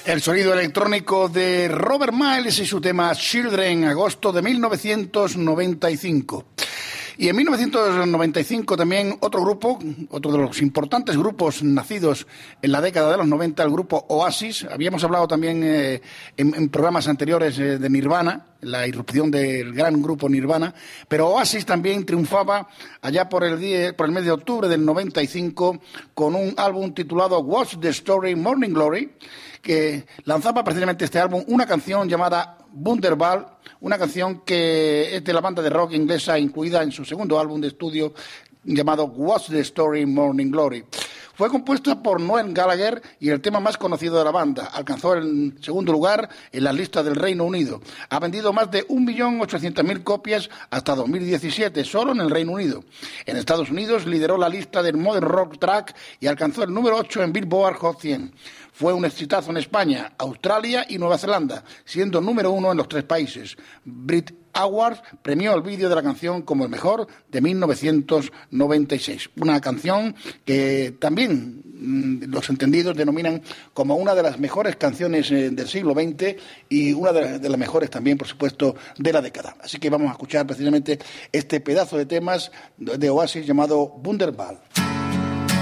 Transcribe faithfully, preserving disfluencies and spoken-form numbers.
El sonido electrónico de Robert Miles y su tema Children, agosto de mil novecientos noventa y cinco. Y en mil novecientos noventa y cinco también otro grupo, otro de los importantes grupos nacidos en la década de los noventa, el grupo Oasis. Habíamos hablado también eh, en, en programas anteriores eh, de Nirvana, la irrupción del gran grupo Nirvana, pero Oasis también triunfaba allá por el, día, por el mes de octubre del noventa y cinco con un álbum titulado What's the Story, Morning Glory, que lanzaba precisamente este álbum una canción llamada Wonderball, una canción que es de la banda de rock inglesa incluida en su segundo álbum de estudio llamado What's the Story, Morning Glory. Fue compuesta por Noel Gallagher y el tema más conocido de la banda. Alcanzó el segundo lugar en las listas del Reino Unido. Ha vendido más de un millón ochocientas mil copias hasta dos mil diecisiete, solo en el Reino Unido. En Estados Unidos lideró la lista del Modern Rock Track y alcanzó el número ocho en Billboard Hot cien. Fue un exitazo en España, Australia y Nueva Zelanda, siendo número uno en los tres países. Brit Awards premió el vídeo de la canción como el mejor de mil novecientos noventa y seis. Una canción que también mmm, los entendidos denominan como una de las mejores canciones eh, del siglo veinte y una de las, de las mejores también, por supuesto, de la década. Así que vamos a escuchar precisamente este pedazo de temas de Oasis llamado Wonderball.